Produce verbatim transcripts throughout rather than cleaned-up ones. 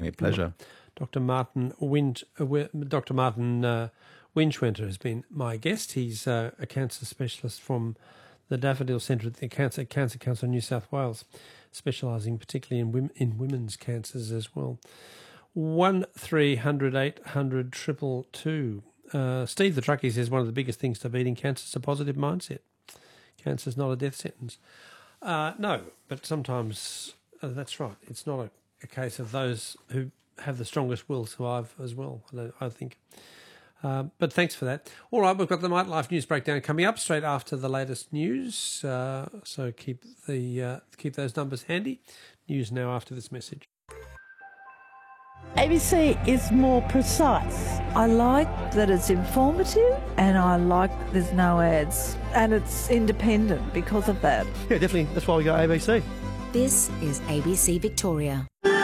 me a pleasure. Doctor Martin Wind, uh, Doctor Martin uh, Winchwenter has been my guest. He's uh, a cancer specialist from the Daffodil Centre at the Cancer, Cancer Council of New South Wales, specialising particularly in women, in women's cancers as well. One three hundred eight hundred triple two. Uh, Steve the Truckie says one of the biggest things to beating cancer is a positive mindset. Cancer is not a death sentence. Uh, no, but sometimes uh, that's right. It's not a, a case of those who have the strongest will survive as well, I, I think. Uh, but thanks for that. All right, we've got the Nightlife News Breakdown coming up straight after the latest news. Uh, so keep the uh, keep those numbers handy. News now after this message. A B C is more precise. I like that it's informative and I like there's no ads. And it's independent because of that. Yeah, definitely. That's why we got A B C. This is A B C Victoria.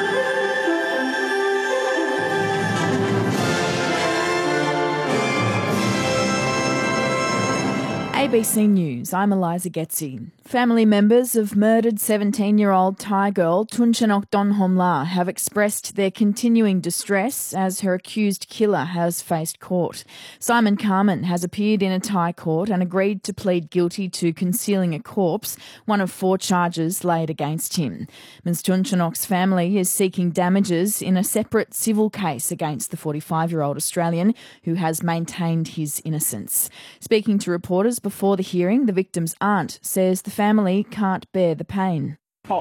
A B C News, I'm Eliza Getzi. Family members of murdered seventeen-year-old Thai girl Tunchanok Donhomla have expressed their continuing distress as her accused killer has faced court. Simon Carman has appeared in a Thai court and agreed to plead guilty to concealing a corpse, one of four charges laid against him. Miz Tunchanok's family is seeking damages in a separate civil case against the forty-five-year-old Australian who has maintained his innocence. Speaking to reporters before the hearing, the victim's aunt says the family can't bear the pain. I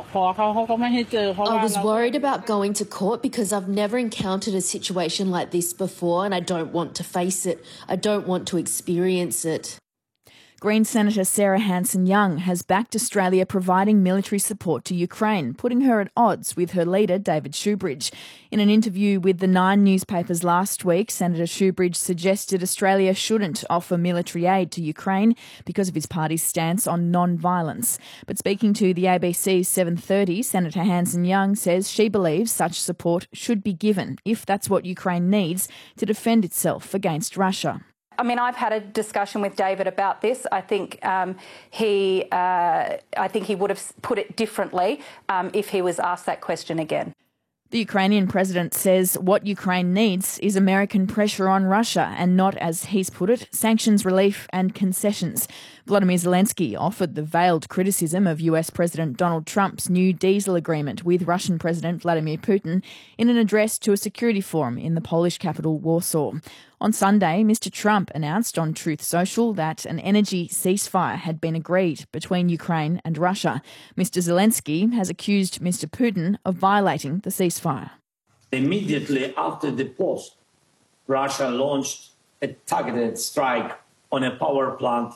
was worried about going to court because I've never encountered a situation like this before and I don't want to face it. I don't want to experience it. Green Senator Sarah Hanson-Young has backed Australia providing military support to Ukraine, putting her at odds with her leader, David Shoebridge. In an interview with the Nine newspapers last week, Senator Shoebridge suggested Australia shouldn't offer military aid to Ukraine because of his party's stance on non-violence. But speaking to the A B C's seven thirty, Senator Hanson-Young says she believes such support should be given if that's what Ukraine needs to defend itself against Russia. I mean, I've had a discussion with David about this. I think um, he, uh, I think he would have put it differently um, if he was asked that question again. The Ukrainian president says what Ukraine needs is American pressure on Russia and not, as he's put it, sanctions relief and concessions. Volodymyr Zelensky offered the veiled criticism of U S President Donald Trump's new diesel agreement with Russian President Vladimir Putin in an address to a security forum in the Polish capital Warsaw. On Sunday, Mister Trump announced on Truth Social that an energy ceasefire had been agreed between Ukraine and Russia. Mister Zelensky has accused Mister Putin of violating the ceasefire. Immediately after the post, Russia launched a targeted strike on a power plant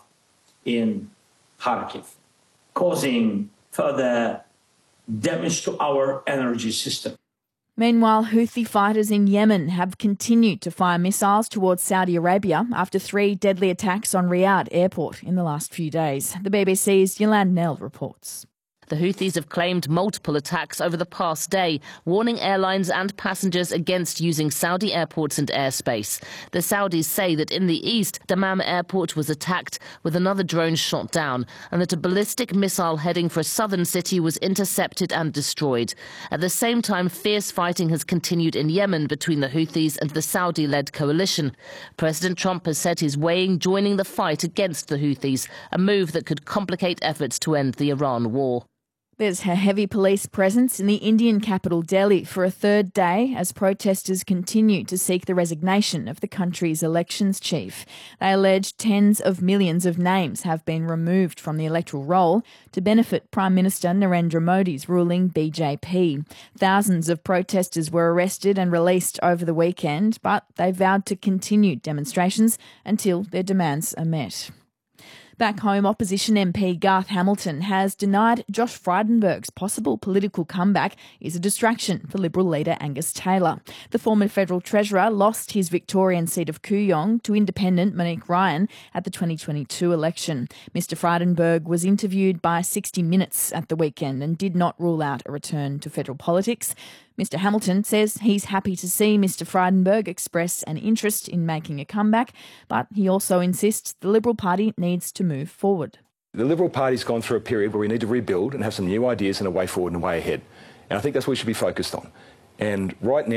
in Kharkiv, causing further damage to our energy system. Meanwhile, Houthi fighters in Yemen have continued to fire missiles towards Saudi Arabia after three deadly attacks on Riyadh airport in the last few days. The B B C's Yolande Nell reports. The Houthis have claimed multiple attacks over the past day, warning airlines and passengers against using Saudi airports and airspace. The Saudis say that in the east, Dammam airport was attacked with another drone shot down, and that a ballistic missile heading for a southern city was intercepted and destroyed. At the same time, fierce fighting has continued in Yemen between the Houthis and the Saudi-led coalition. President Trump has said he's weighing joining the fight against the Houthis, a move that could complicate efforts to end the Iran war. There's a heavy police presence in the Indian capital Delhi for a third day as protesters continue to seek the resignation of the country's elections chief. They allege tens of millions of names have been removed from the electoral roll to benefit Prime Minister Narendra Modi's ruling B J P. Thousands of protesters were arrested and released over the weekend, but they vowed to continue demonstrations until their demands are met. Back home, opposition M P Garth Hamilton has denied Josh Frydenberg's possible political comeback is a distraction for Liberal leader Angus Taylor. The former federal treasurer lost his Victorian seat of Kooyong to independent Monique Ryan at the twenty twenty-two election. Mister Frydenberg was interviewed by sixty minutes at the weekend and did not rule out a return to federal politics. Mister Hamilton says he's happy to see Mister Frydenberg express an interest in making a comeback, but he also insists the Liberal Party needs to move forward. The Liberal Party's gone through a period where we need to rebuild and have some new ideas and a way forward and a way ahead. And I think that's what we should be focused on. And right now,